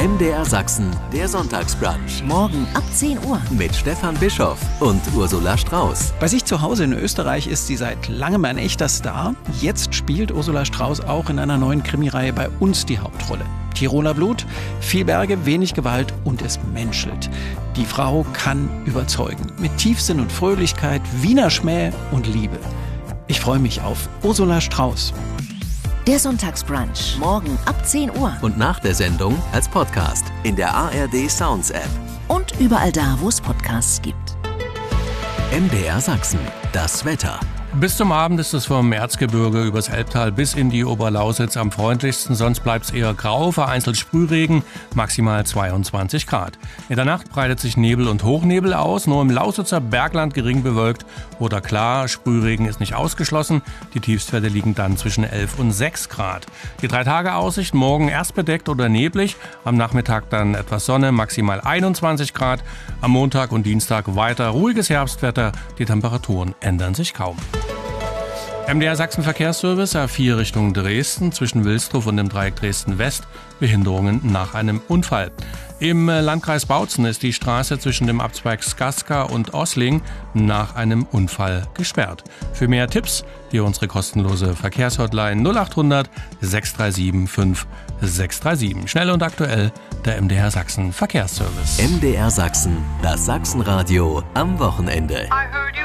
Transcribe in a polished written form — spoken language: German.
MDR Sachsen, der Sonntagsbrunch. Morgen ab 10 Uhr. Mit Stefan Bischoff und Ursula Strauß. Bei sich zu Hause in Österreich ist sie seit langem ein echter Star. Jetzt spielt Ursula Strauß auch in einer neuen Krimireihe bei uns die Hauptrolle. Tiroler Blut, viel Berge, wenig Gewalt und es menschelt. Die Frau kann überzeugen. Mit Tiefsinn und Fröhlichkeit, Wiener Schmäh und Liebe. Ich freue mich auf Ursula Strauß. Der Sonntagsbrunch. Morgen ab 10 Uhr. Und nach der Sendung als Podcast in der ARD Sounds App. Und überall da, wo es Podcasts gibt. MDR Sachsen. Das Wetter. Bis zum Abend ist es vom Erzgebirge übers Elbtal bis in die Oberlausitz am freundlichsten. Sonst bleibt es eher grau, vereinzelt Sprühregen, maximal 22 Grad. In der Nacht breitet sich Nebel und Hochnebel aus, nur im Lausitzer Bergland gering bewölkt oder klar. Sprühregen ist nicht ausgeschlossen. Die Tiefstwerte liegen dann zwischen 11 und 6 Grad. Die 3-Tage-Aussicht: morgen erst bedeckt oder neblig, am Nachmittag dann etwas Sonne, maximal 21 Grad. Am Montag und Dienstag weiter ruhiges Herbstwetter, die Temperaturen ändern sich kaum. MDR Sachsen Verkehrsservice A4 Richtung Dresden zwischen Wilsdruff und dem Dreieck Dresden West. Behinderungen nach einem Unfall. Im Landkreis Bautzen ist die Straße zwischen dem Abzweig Skaska und Ossling nach einem Unfall gesperrt. Für mehr Tipps hier unsere kostenlose Verkehrshotline 0800 637 5637. Schnell und aktuell der MDR Sachsen Verkehrsservice. MDR Sachsen, das Sachsenradio am Wochenende.